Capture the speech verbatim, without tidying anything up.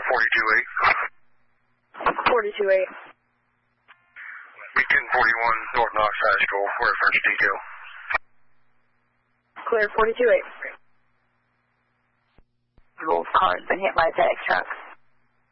forty-two eight. forty-two eight. ten forty-one North Knox High School. Where first detail? Clear forty-two eight. Wolf car has been hit by a FedEx truck.